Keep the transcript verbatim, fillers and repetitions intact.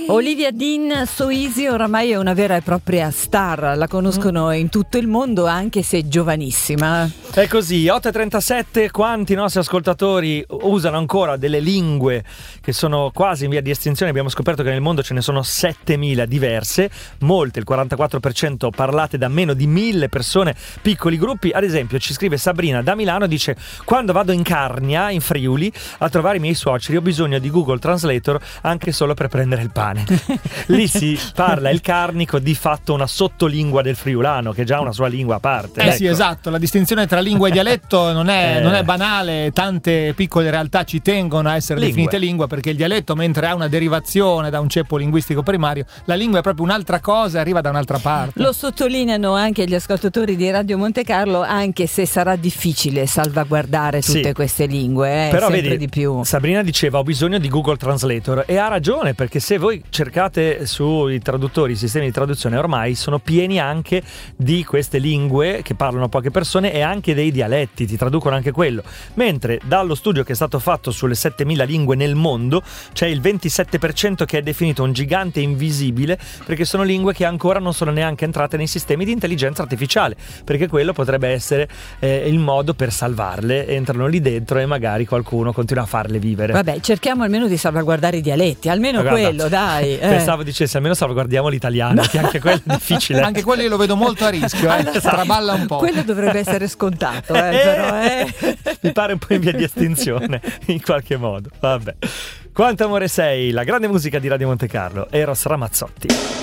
Olivia Dean, So Easy, oramai è una vera e propria star, la conoscono in tutto il mondo anche se giovanissima. È così, otto e trentasette, quanti nostri ascoltatori usano ancora delle lingue che sono quasi in via di estinzione? Abbiamo scoperto che nel mondo ce ne sono settemila diverse, molte, il quarantaquattro per cento parlate da meno di mille persone, piccoli gruppi. Ad esempio ci scrive Sabrina da Milano, dice: quando vado in Carnia, in Friuli, a trovare i miei suoceri ho bisogno di Google Translator anche solo per prendere il pane. Lì si parla il carnico, di fatto una sottolingua del friulano, che è già una sua lingua a parte. Eh ecco. Sì, esatto, la distinzione tra lingua e dialetto non è, Eh. non è banale, tante piccole realtà ci tengono a essere Lingue. definite lingua, perché il dialetto, mentre ha una derivazione da un ceppo linguistico primario, la lingua è proprio un'altra cosa e arriva da un'altra parte. Lo sottolineano anche gli ascoltatori di Radio Monte Carlo, anche se sarà difficile salvaguardare tutte Sì. queste lingue, eh, Però sempre vedi, di più. Sabrina diceva ho bisogno di Google Translator, e ha ragione, perché se voi cercate sui traduttori, i sistemi di traduzione ormai sono pieni anche di queste lingue che parlano poche persone e anche dei dialetti, ti traducono anche quello, mentre dallo studio che è stato fatto sulle settemila lingue nel mondo c'è il ventisette per cento che è definito un gigante invisibile, perché sono lingue che ancora non sono neanche entrate nei sistemi di intelligenza artificiale, perché quello potrebbe essere eh, il modo per salvarle, entrano lì dentro e magari qualcuno continua a farle vivere. Vabbè, cerchiamo almeno di salvaguardare i dialetti, almeno Guarda, quello, dai. eh. Pensavo dicessi almeno salvaguardiamo l'italiano, che anche quello è difficile. Anche quello io lo vedo molto a rischio, eh. Traballa un po'. Quello dovrebbe essere scontato, eh, però, eh. Mi pare un po' in via di estinzione in qualche modo. Vabbè. Quanto amore sei, la grande musica di Radio Monte Carlo, Eros Ramazzotti.